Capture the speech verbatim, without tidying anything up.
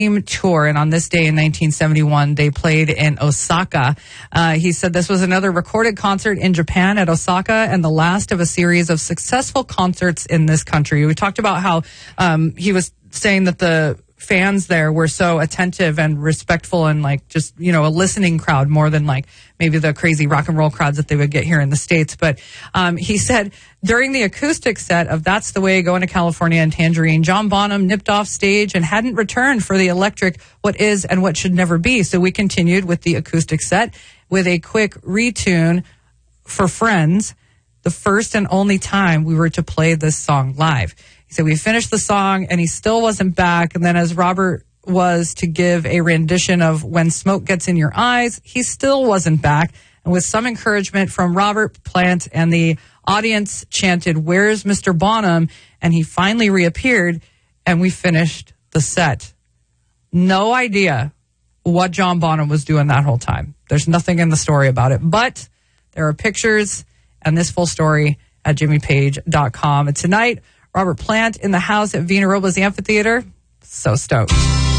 tour, and on this day in nineteen seventy-one, they played in Osaka. Uh, he said this was another recorded concert in Japan at Osaka and the last of a series of successful concerts in this country. We talked about how um, he was saying that the fans there were so attentive and respectful and like just, you know, a listening crowd more than like maybe the crazy rock and roll crowds that they would get here in the States. But um, he said during the acoustic set of That's the Way, Going to California and Tangerine, John Bonham nipped off stage and hadn't returned for the electric What Is and What Should Never Be. So we continued with the acoustic set with a quick retune for Friends, the first and only time we were to play this song live. He said we finished the song and he still wasn't back. And then as Robert was to give a rendition of When Smoke Gets in Your Eyes, he still wasn't back. And with some encouragement from Robert Plant and the audience chanted, "Where's Mister Bonham?" And he finally reappeared and we finished the set. No idea what John Bonham was doing that whole time. There's nothing in the story about it, but there are pictures and this full story at jimmy page dot com. And tonight, Robert Plant in the house at Vina Robles Amphitheater. So stoked.